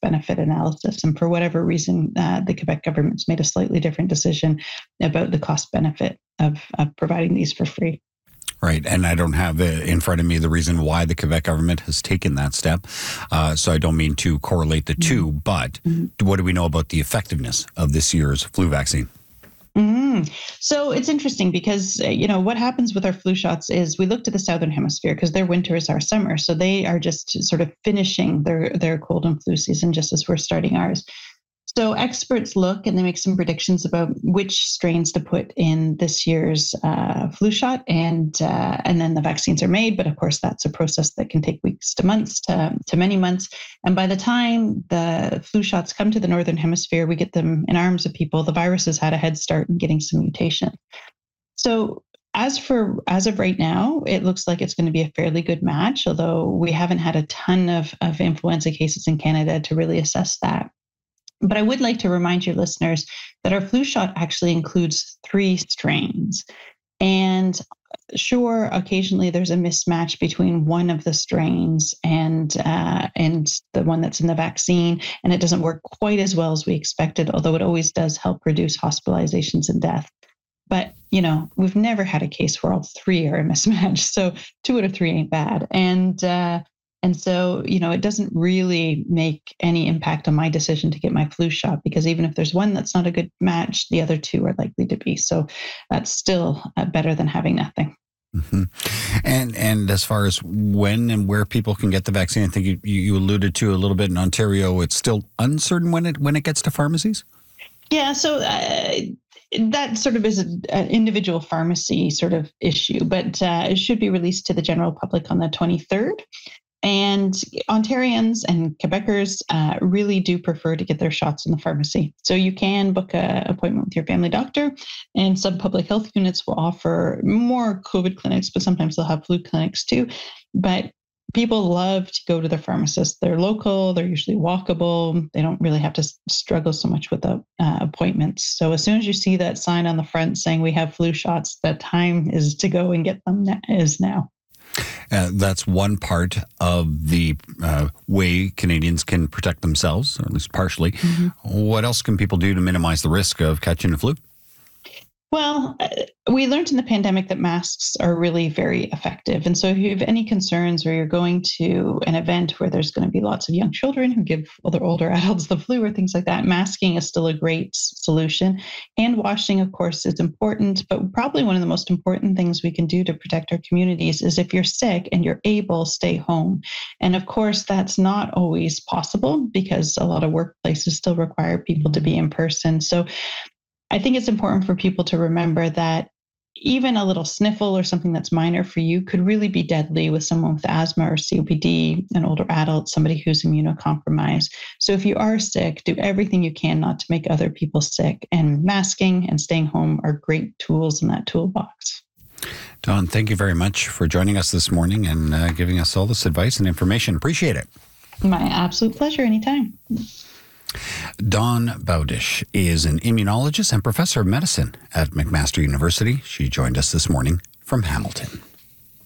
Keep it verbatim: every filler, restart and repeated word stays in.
cost-benefit analysis. And for whatever reason, uh, the Quebec government's made a slightly different decision about the cost-benefit of, of providing these for free. Right, and I don't have in front of me the reason why the Quebec government has taken that step, uh, so I don't mean to correlate the two, but mm-hmm. what do we know about the effectiveness of this year's flu vaccine? Mm-hmm. So it's interesting because, uh, you know, what happens with our flu shots is we look to the Southern Hemisphere because their winter is our summer. So they are just sort of finishing their, their cold and flu season just as we're starting ours. So experts look and they make some predictions about which strains to put in this year's uh, flu shot, and uh, and then the vaccines are made. But of course, that's a process that can take weeks to months to, to many months. And by the time the flu shots come to the Northern Hemisphere, we get them in arms of people. The virus has had a head start in getting some mutation. So as for as of right now, it looks like it's going to be a fairly good match, although we haven't had a ton of, of influenza cases in Canada to really assess that. But I would like to remind your listeners that our flu shot actually includes three strains. And sure, occasionally there's a mismatch between one of the strains and uh, and the one that's in the vaccine, and it doesn't work quite as well as we expected, although it always does help reduce hospitalizations and death. But, you know, we've never had a case where all three are a mismatch. So two out of three ain't bad. And uh And so, you know, it doesn't really make any impact on my decision to get my flu shot, because even if there's one that's not a good match, the other two are likely to be. So that's still uh, better than having nothing. Mm-hmm. And and as far as when and where people can get the vaccine, I think you, you alluded to a little bit in Ontario, it's still uncertain when it when it gets to pharmacies? Yeah, so uh, that sort of is an individual pharmacy sort of issue, but uh, it should be released to the general public on the twenty-third. And Ontarians and Quebecers uh, really do prefer to get their shots in the pharmacy. So you can book an appointment with your family doctor, and some public health units will offer more COVID clinics, but sometimes they'll have flu clinics too. But people love to go to their pharmacist. They're local, they're usually walkable. They don't really have to struggle so much with the uh, appointments. So as soon as you see that sign on the front saying we have flu shots, the time is to go and get them is now. Uh, that's one part of the uh, way Canadians can protect themselves, or at least partially. Mm-hmm. What else can people do to minimize the risk of catching the flu? Well, we learned in the pandemic that masks are really very effective. And so if you have any concerns, or you're going to an event where there's going to be lots of young children who give other older adults the flu or things like that, masking is still a great solution. Hand washing, of course, is important, but probably one of the most important things we can do to protect our communities is if you're sick and you're able, stay home. And of course, that's not always possible because a lot of workplaces still require people to be in person. So I think it's important for people to remember that even a little sniffle or something that's minor for you could really be deadly with someone with asthma or C O P D, an older adult, somebody who's immunocompromised. So if you are sick, do everything you can not to make other people sick. And masking and staying home are great tools in that toolbox. Dawn, thank you very much for joining us this morning and uh, giving us all this advice and information. Appreciate it. My absolute pleasure. Anytime. Dawn Bowdish is an immunologist and professor of medicine at McMaster University. She joined us this morning from Hamilton.